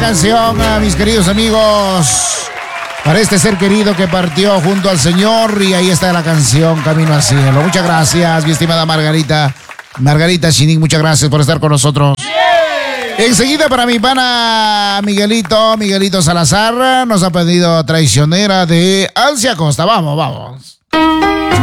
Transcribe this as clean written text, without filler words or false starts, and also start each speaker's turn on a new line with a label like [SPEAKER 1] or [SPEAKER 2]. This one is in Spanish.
[SPEAKER 1] canción, mis queridos amigos, para este ser querido que partió junto al Señor. Y ahí está la canción, Camino al Cielo. Muchas gracias, mi estimada Margarita Chinic, muchas gracias por estar con nosotros. Enseguida para mi pana Miguelito Salazar, nos ha pedido Traicionera de Alcia Costa. Vamos.